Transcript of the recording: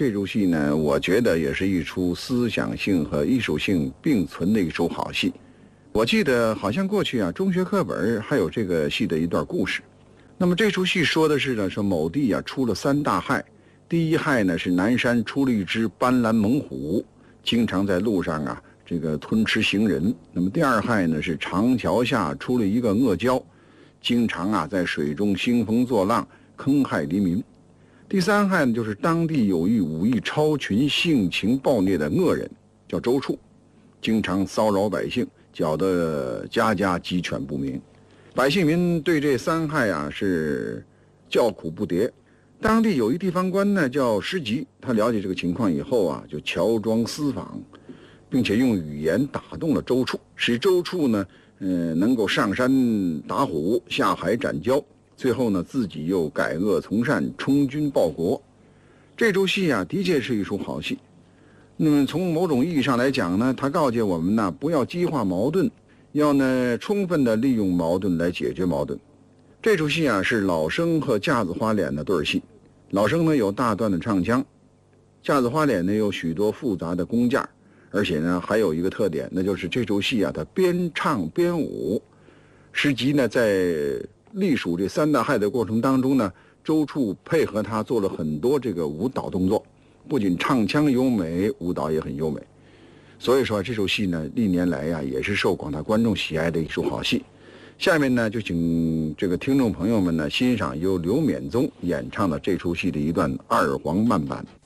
这出戏呢，我觉得也是一出思想性和艺术性并存的一出好戏。我记得好像过去啊，中学课本还有这个戏的一段故事。那么这出戏说的是呢，说某地啊出了3大害。第一害呢是南山出了一只斑斓猛虎，经常在路上啊这个吞吃行人。那么第二害呢是长桥下出了一个恶蛟，经常啊在水中兴风作浪，坑害黎民。第三害呢就是当地有一武艺超群、性情暴虐的恶人，叫周处，经常骚扰百姓，搅得家家鸡犬不宁。百姓民对这3害啊是叫苦不迭。当地有一地方官呢叫施吉，他了解这个情况以后啊，就乔装私访，并且用语言打动了周处，使周处呢能够上山打虎，下海斩蛟，最后呢自己又改恶从善，充军报国。这出戏啊的确是一出好戏。那么从某种意义上来讲呢，他告诫我们呢不要激化矛盾，要呢充分的利用矛盾来解决矛盾。这出戏啊是老生和架子花脸的对戏。老生呢有大段的唱腔，架子花脸呢有许多复杂的工架，而且呢还有一个特点，那就是这出戏啊它边唱边舞。施吉呢在隶属这3大害的过程当中呢，周处配合他做了很多这个舞蹈动作，不仅唱腔优美，舞蹈也很优美。所以说这出戏呢历年来呀也是受广大观众喜爱的一出好戏。下面呢，就请这个听众朋友们呢欣赏由刘勉宗演唱的这出戏的一段二黄慢板。